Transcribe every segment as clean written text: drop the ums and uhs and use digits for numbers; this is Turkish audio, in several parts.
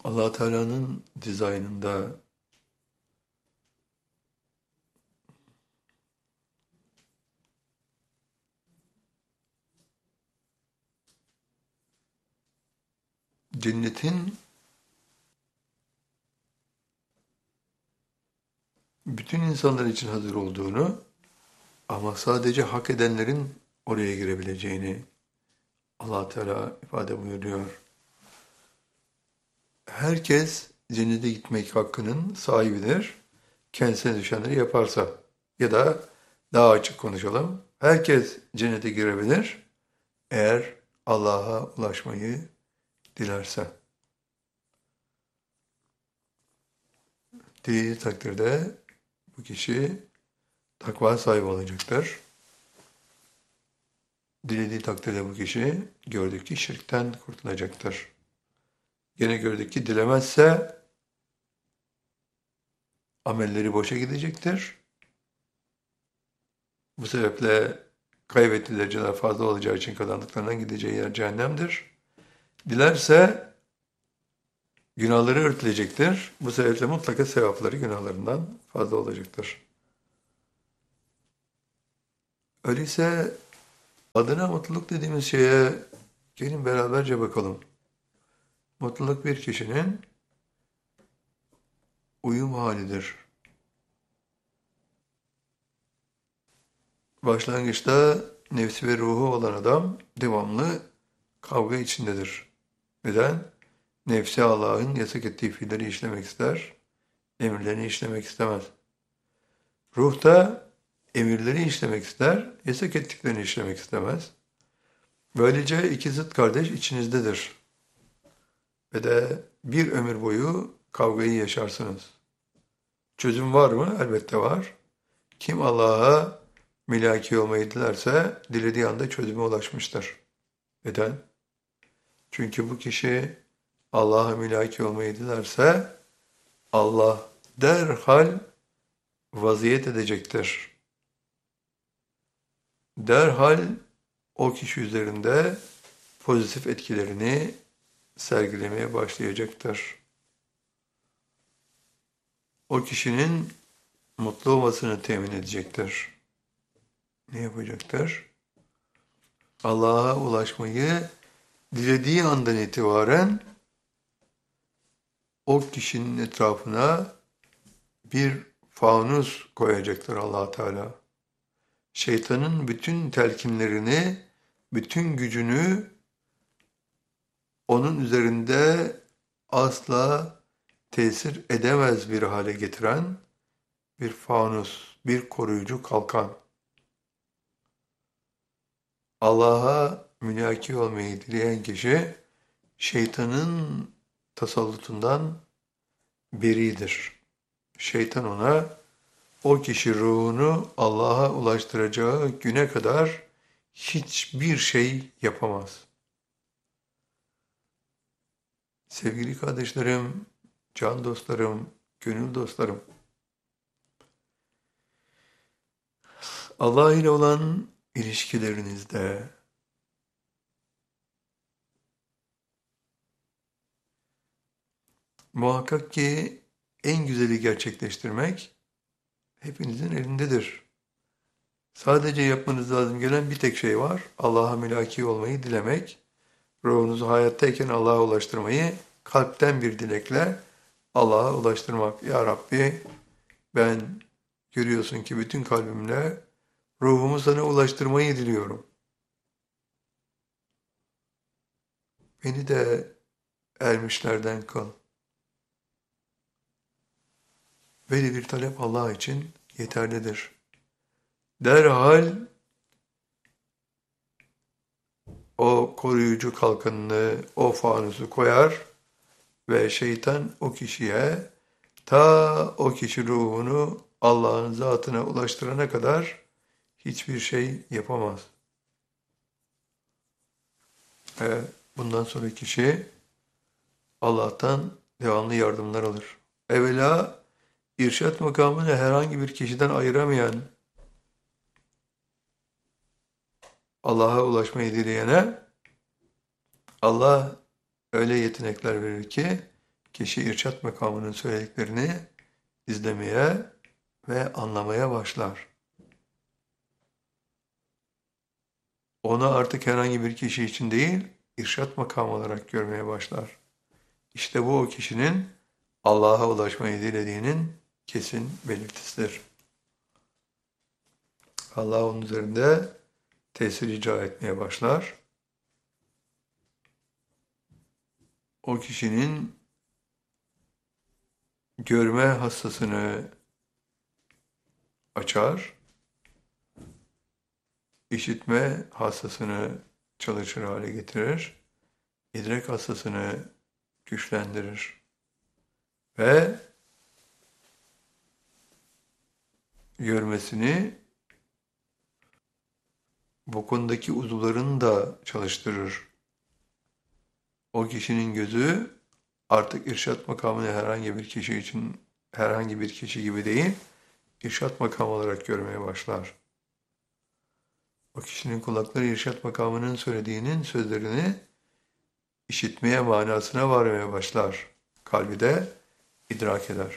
Allah Teala'nın dizaynında cennetin bütün insanlar için hazır olduğunu ama sadece hak edenlerin oraya girebileceğini Allah Teala ifade buyuruyor. Herkes cennete gitmek hakkının sahibidir. Kendisine düşenleri yaparsa ya da daha açık konuşalım. Herkes cennete girebilir eğer Allah'a ulaşmayı dilerse. Dilediği takdirde bu kişi takva sahibi olacaktır. Dilediği takdirde bu kişi gördük ki şirkten kurtulacaktır. Gene gördük ki dilemezse amelleri boşa gidecektir. Bu sebeple kaybettiği dereceler fazla olacağı için kazandıklarından gideceği yer cehennemdir. Dilerse günahları örtülecektir. Bu sebeple mutlaka sevapları günahlarından fazla olacaktır. Öyleyse adına mutluluk dediğimiz şeye gelin beraberce bakalım. Mutluluk bir kişinin uyum halidir. Başlangıçta nefsi ve ruhu olan adam devamlı kavga içindedir. Neden? Nefsi Allah'ın yasak ettiği fiilleri işlemek ister, emirlerini işlemek istemez. Ruh da emirleri işlemek ister, yasak ettiklerini işlemek istemez. Böylece iki zıt kardeş içinizdedir. Ve de bir ömür boyu kavgayı yaşarsınız. Çözüm var mı? Elbette var. Kim Allah'a mülaki olmayı dilerse dilediği anda çözüme ulaşmıştır. Neden? Çünkü bu kişi Allah'a mülaki olmayı dilerse Allah derhal vaziyet edecektir. Derhal o kişi üzerinde pozitif etkilerini sergilemeye başlayacaktır. O kişinin mutlu olmasını temin edecektir. Ne yapacaktır? Allah'a ulaşmayı dilediği andan itibaren o kişinin etrafına bir fanus koyacaktır Allah Teala. Şeytanın bütün telkinlerini, bütün gücünü onun üzerinde asla tesir edemez bir hale getiren bir fanus, bir koruyucu kalkan. Allah'a mülaki olmayı dileyen kişi şeytanın tasallutundan beridir. Şeytan ona o kişi ruhunu Allah'a ulaştıracağı güne kadar hiçbir şey yapamaz. Sevgili kardeşlerim, can dostlarım, gönül dostlarım, Allah ile olan ilişkilerinizde muhakkak ki en güzeli gerçekleştirmek hepinizin elindedir. Sadece yapmanız lazım gelen bir tek şey var. Allah'a mülaki olmayı dilemek. Ruhunuzu hayattayken Allah'a ulaştırmayı kalpten bir dilekle Allah'a ulaştırmak. Ya Rabbi ben görüyorsun ki bütün kalbimle ruhumu sana ulaştırmayı diliyorum. Beni de ermişlerden kıl. Böyle bir talep Allah için yeterlidir. Derhal o koruyucu kalkanını, o fanusu koyar ve şeytan o kişiye ta o kişi ruhunu Allah'ın zatına ulaştırana kadar hiçbir şey yapamaz. Ve bundan sonra kişi Allah'tan devamlı yardımlar alır. Evvela irşat makamını herhangi bir kişiden ayıramayan Allah'a ulaşmayı dileyene Allah öyle yetenekler verir ki kişi irşat makamının söylediklerini izlemeye ve anlamaya başlar. Onu artık herhangi bir kişi için değil, irşat makamı olarak görmeye başlar. İşte bu o kişinin Allah'a ulaşmayı dilediğinin kesin belirtisidir. Allah onun üzerinde tesir icra etmeye başlar. O kişinin görme hassasını açar, işitme hassasını çalışır hale getirir, idrak hassasını güçlendirir ve görmesini bu konudaki uzuvlarını da çalıştırır. O kişinin gözü artık irşat makamını herhangi bir kişi için herhangi bir kişi gibi değil, irşat makamı olarak görmeye başlar. O kişinin kulakları irşat makamının söylediğinin sözlerini işitmeye, manasına varmaya başlar. Kalbi de idrak eder.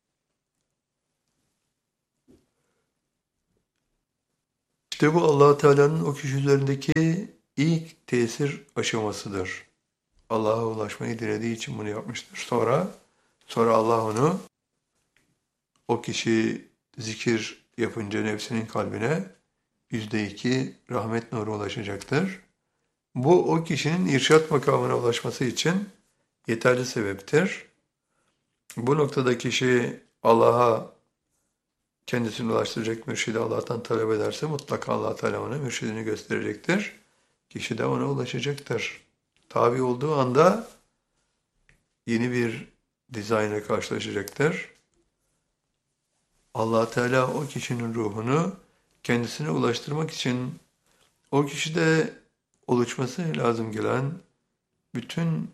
İşte bu Allah Teala'nın o kişi üzerindeki ilk tesir aşamasıdır. Allah'a ulaşmayı dilediği için bunu yapmıştır. Sonra Allah onu o kişi zikir yapınca nefsinin kalbine %2 rahmet nuru ulaşacaktır. Bu o kişinin irşat makamına ulaşması için yeterli sebeptir. Bu noktada kişi Allah'a kendisini ulaştıracak mürşidi Allah'tan talep ederse mutlaka Allah Teala ona mürşidini gösterecektir. Kişi de ona ulaşacaktır. Tabi olduğu anda yeni bir dizaynla karşılaşacaktır. Allah Teala o kişinin ruhunu kendisine ulaştırmak için o kişide oluşması lazım gelen bütün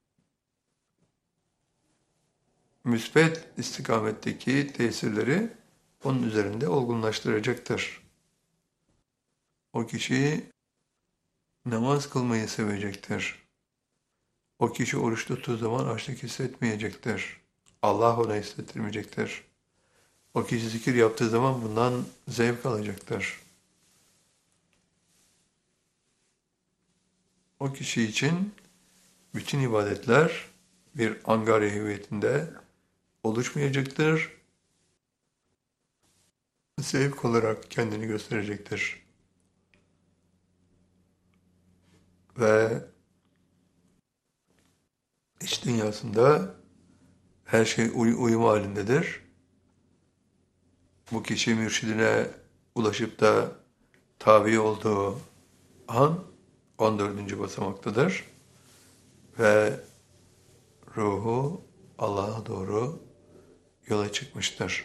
müsbet istikametteki tesirleri onun üzerinde olgunlaştıracaktır. O kişi namaz kılmayı sevecektir. O kişi oruç tuttuğu zaman açlık hissetmeyecektir. Allah ona hissettirmeyecektir. O kişi zikir yaptığı zaman bundan zevk alacaktır. O kişi için bütün ibadetler bir angarya hüviyetinde oluşmayacaktır. Zevk olarak kendini gösterecektir. Ve iç dünyasında her şey uyum halindedir. Bu kişi mürşidine ulaşıp da tabi olduğu an 14. basamaktadır. Ve ruhu Allah'a doğru yola çıkmıştır.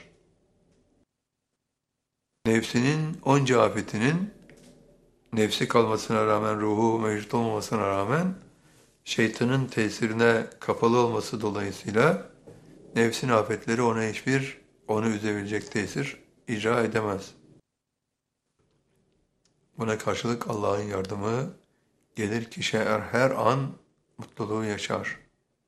Nefsinin onca afetinin nefsi kalmasına rağmen, ruhu mevcut olmamasına rağmen şeytanın tesirine kapalı olması dolayısıyla nefsin afetleri ona onu üzebilecek tesir icra edemez. Buna karşılık Allah'ın yardımı gelir, kişi her an mutluluğu yaşar.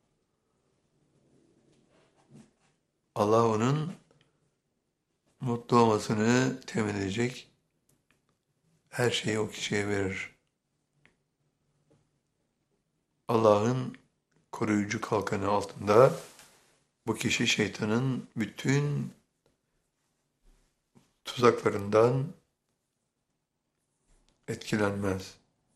Allah onun mutlu olmasını temin edecek her şeyi o kişiye verir. Allah'ın koruyucu kalkanı altında bu kişi şeytanın bütün tuzaklarından etkilenmez.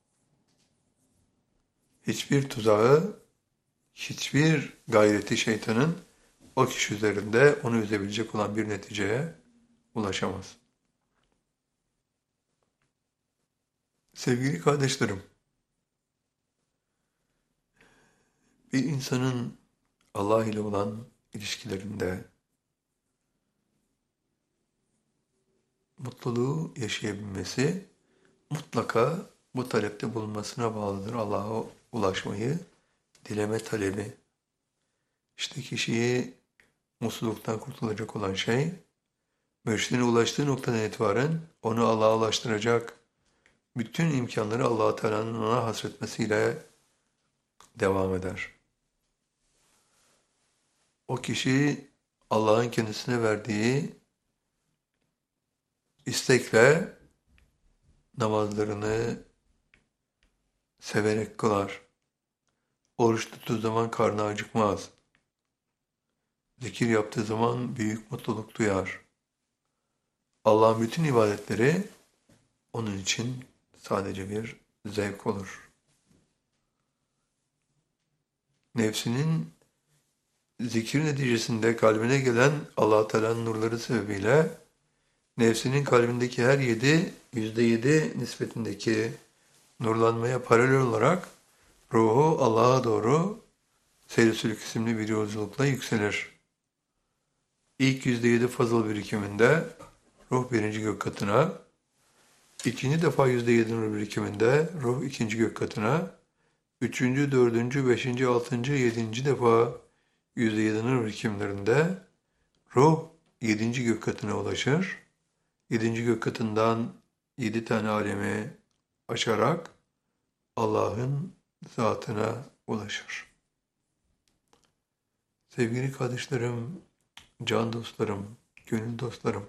Hiçbir tuzağı, hiçbir gayreti şeytanın o kişi üzerinde onu üzebilecek olan bir neticeye ulaşamaz. Sevgili kardeşlerim, bir insanın Allah ile olan ilişkilerinde mutluluğu yaşayabilmesi mutlaka bu talepte bulunmasına bağlıdır. Allah'a ulaşmayı dileme talebi. İşte kişiyi mutsuzluktan kurtulacak olan şey, mürşidine ulaştığı noktadan itibaren onu Allah'a ulaştıracak bütün imkanları Allah-u Teala'nın ona hasretmesiyle devam eder. O kişi Allah'ın kendisine verdiği istekle namazlarını severek kılar. Oruç tuttuğu zaman karnı acıkmaz. Zikir yaptığı zaman büyük mutluluk duyar. Allah'ın bütün ibadetleri onun için sadece bir zevk olur. Nefsinin zikir neticesinde kalbine gelen Allah Teala'nın nurları sebebiyle nefsinin kalbindeki her %7 nispetindeki nurlanmaya paralel olarak ruhu Allah'a doğru seyr-i sülük isimli bir yolculukla yükselir. İlk %7 fazıl birikiminde ruh birinci gök katına, ikinci defa %7 nur birikiminde ruh ikinci gök katına, üçüncü, dördüncü, beşinci, altıncı, yedinci defa %7 nur birikimlerinde ruh yedinci gök katına ulaşır. Yedinci gök katından 7 tane alemi aşarak Allah'ın zatına ulaşır. Sevgili kardeşlerim, can dostlarım, gönül dostlarım,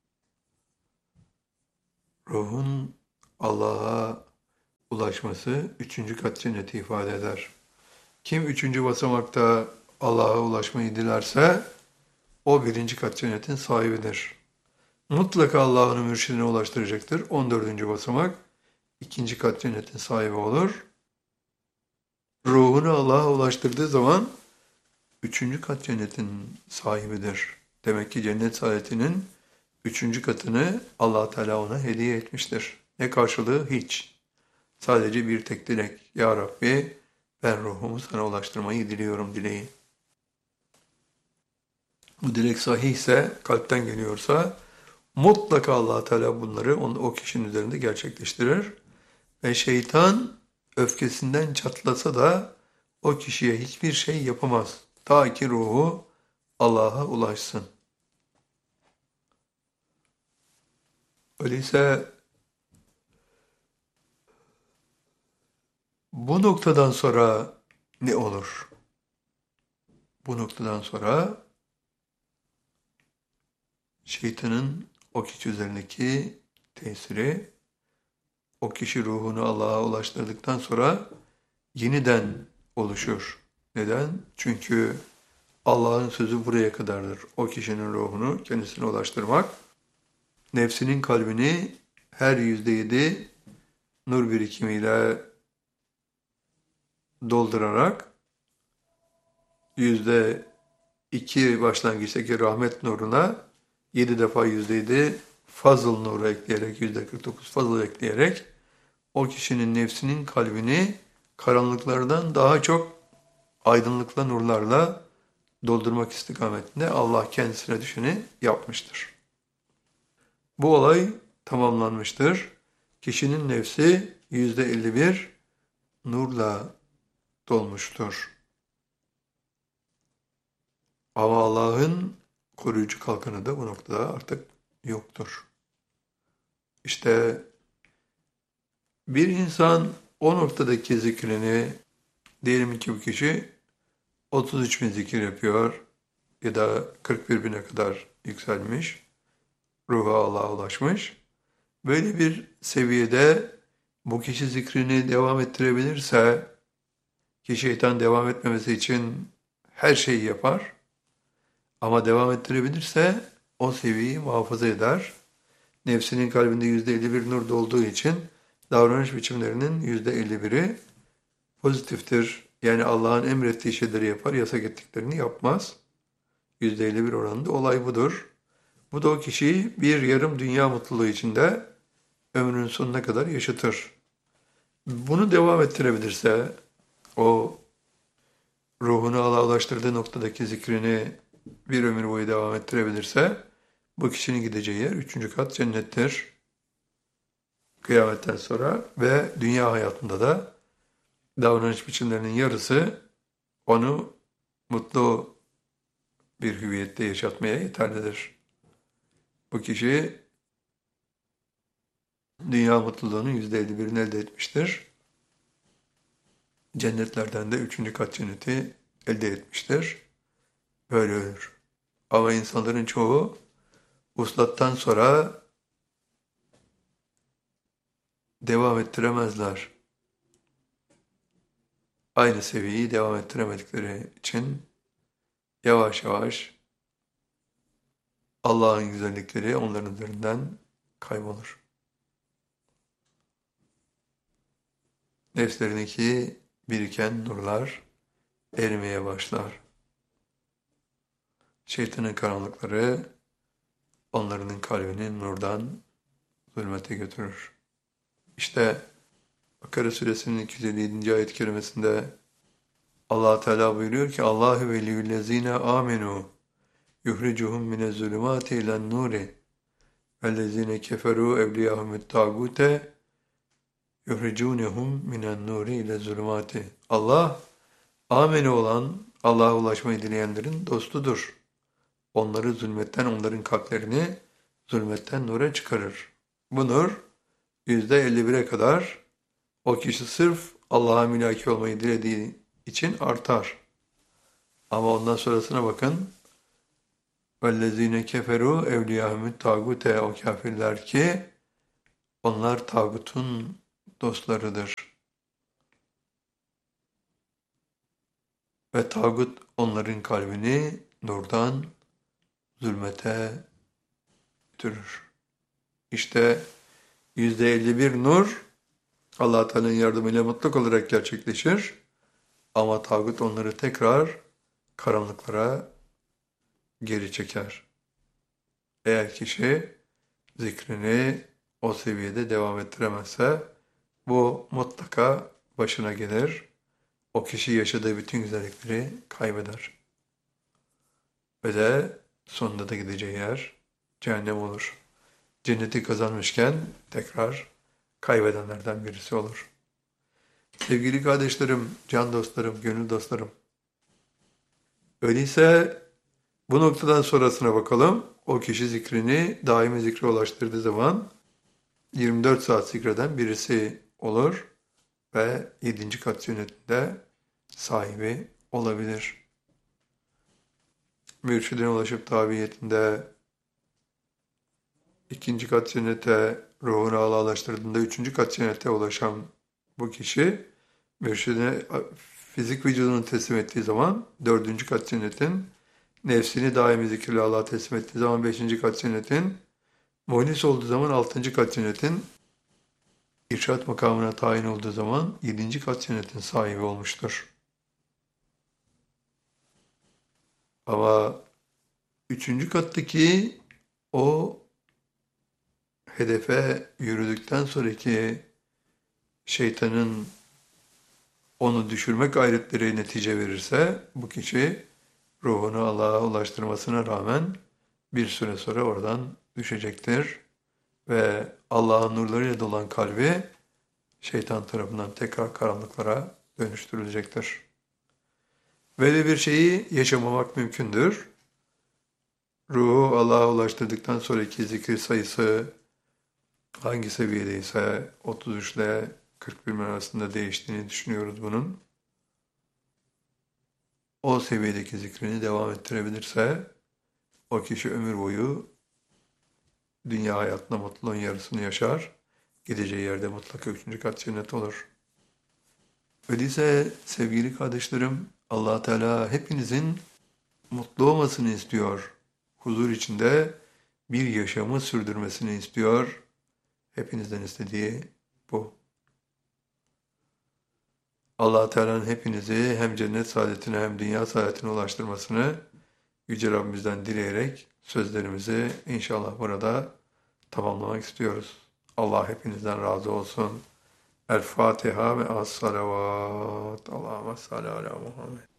ruhun Allah'a ulaşması üçüncü kat cenneti ifade eder. Kim üçüncü basamakta Allah'a ulaşmayı dilerse o birinci kat cennetin sahibidir. Mutlaka Allah'ın mürşidine ulaştıracaktır. 14. basamak ikinci kat cennetin sahibi olur. Ruhunu Allah'a ulaştırdığı zaman üçüncü kat cennetin sahibidir. Demek ki cennet saadetinin üçüncü katını Allah Teala ona hediye etmiştir. Ne karşılığı? Hiç. Sadece bir tek dilek. Ya Rabbi ben ruhumu sana ulaştırmayı diliyorum dileği. Bu dilek sahihse, kalpten geliyorsa mutlaka Allah Teala bunları o kişinin üzerinde gerçekleştirir. Ve şeytan öfkesinden çatlasa da o kişiye hiçbir şey yapamaz. Ta ki ruhu Allah'a ulaşsın. Öyleyse bu noktadan sonra ne olur? Bu noktadan sonra şeytanın o kişi üzerindeki tesiri, o kişi ruhunu Allah'a ulaştırdıktan sonra yeniden oluşur. Neden? Çünkü Allah'ın sözü buraya kadardır. O kişinin ruhunu kendisine ulaştırmak, nefsinin kalbini her %7 nur birikimiyle doldurarak %2 başlangıçtaki rahmet nuruna 7 defa %7 fazıl nuru ekleyerek, %49 fazıl ekleyerek o kişinin nefsinin kalbini karanlıklardan daha çok aydınlıkla nurlarla doldurmak istikametinde Allah kendisine düşeni yapmıştır. Bu olay tamamlanmıştır. Kişinin nefsi %51 nurla dolmuştur. Ama Allah'ın koruyucu kalkanı da bu noktada artık yoktur. İşte bir insan o noktadaki zikrini, diyelim ki bu kişi 33 bin zikir yapıyor ya da 41 bine kadar yükselmiş, ruhu Allah'a ulaşmış. Böyle bir seviyede bu kişi zikrini devam ettirebilirse, ki şeytan devam etmemesi için her şeyi yapar, ama devam ettirebilirse o seviyeyi muhafaza eder. Nefsinin kalbinde %51 nur olduğu için davranış biçimlerinin %51'i pozitiftir. Yani Allah'ın emrettiği şeyleri yapar, yasak ettiklerini yapmaz. %51 oranında olay budur. Bu da o kişiyi bir yarım dünya mutluluğu içinde ömrünün sonuna kadar yaşatır. Bunu devam ettirebilirse, o ruhunu Allah'a ulaştırdığı noktadaki zikrini bir ömür boyu devam ettirebilirse, bu kişinin gideceği yer üçüncü kat cennettir. Kıyametten sonra ve dünya hayatında da davranış biçimlerinin yarısı onu mutlu bir hüviyette yaşatmaya yeterlidir. Bu kişi dünya mutluluğunun %51'ini elde etmiştir. Cennetlerden de üçüncü kat cenneti elde etmiştir. böyle ölür. Ama insanların çoğu vuslattan sonra devam ettiremezler. Aynı seviyeyi devam ettiremedikleri için yavaş yavaş Allah'ın güzellikleri onların üzerinden kaybolur. Nefslerindeki biriken nurlar erimeye başlar. Şeytanın karanlıkları onların kalbini nurdan zulmete götürür. İşte Bakara suresinin 257. ayet-i kerimesinde Allah Teala buyuruyor ki Allahu veliyyullezine amenu yuhricuhum minez-zulumati ilen-nuri vellezine keferu evliyahumut tagute yuhricunhum minen-nuri ile-zulumati. Allah amenu olan Allah'a ulaşmayı dileyenlerin dostudur. Onları zulmetten, onların kalplerini zulmetten nura çıkarır. Bu nur %51'e kadar o kişi sırf Allah'a mülaki olmayı dilediği için artar. Ama ondan sonrasına bakın. وَالَّذ۪ينَ كَفَرُوا اَوْلِيَاهُمُ التَّاغُوتَ. O kafirler ki onlar tağutun dostlarıdır. Ve tağut onların kalbini nurdan zulmete götürür. İşte %51 nur Allah Teala'nın yardımıyla mutlak olarak gerçekleşir. Ama tağut onları tekrar karanlıklara geri çeker. Eğer kişi zikrini o seviyede devam ettiremezse bu mutlaka başına gelir. O kişi yaşadığı bütün güzellikleri kaybeder. Ve de sonunda da gideceği yer cehennem olur. Cenneti kazanmışken tekrar kaybedenlerden birisi olur. Sevgili kardeşlerim, can dostlarım, gönül dostlarım. Öyleyse bu noktadan sonrasına bakalım. O kişi zikrini daimi zikre ulaştırdığı zaman 24 saat zikreden birisi olur ve 7. kat sünnetinde sahibi olabilir. Mürşidine ulaşıp tabiyetinde 2. kat sünnete ruhunu Allah'laştırdığında 3. kat sünnete ulaşan bu kişi mürşidine fizik vücudunu teslim ettiği zaman 4. kat sünnetin, nefsini daimi zikirle Allah'a teslim ettiği zaman 5. kat sünnetin, muhlis olduğu zaman 6. kat sünnetin, irşat makamına tayin olduğu zaman 7. kat sünnetin sahibi olmuştur. Ama 3. kattaki o hedefe yürüdükten sonraki şeytanın onu düşürme gayretleri netice verirse bu kişi ruhunu Allah'a ulaştırmasına rağmen bir süre sonra oradan düşecektir. Ve Allah'ın nurlarıyla dolan kalbi şeytan tarafından tekrar karanlıklara dönüştürülecektir. Böyle bir şeyi yaşamamak mümkündür. Ruhu Allah'a ulaştırdıktan sonraki zikir sayısı hangi seviyedeyse 33 ile 41 arasında değiştiğini düşünüyoruz bunun. O seviyedeki zikrini devam ettirebilirse o kişi ömür boyu dünya hayatında mutluluğun yarısını yaşar. Gideceği yerde mutlaka 3. kat cennet olur. Öyleyse sevgili kardeşlerim, Allah Teala hepinizin mutlu olmasını istiyor. Huzur içinde bir yaşamı sürdürmesini istiyor. Hepinizden istediği bu. Allah Teala'nın hepinizi hem cennet saadetine hem dünya saadetine ulaştırmasını Yüce Rabbimizden dileyerek sözlerimizi inşallah burada tamamlamak istiyoruz. Allah hepinizden razı olsun. El Fatiha ve as-salavat. Allahümme salli ala Muhammed.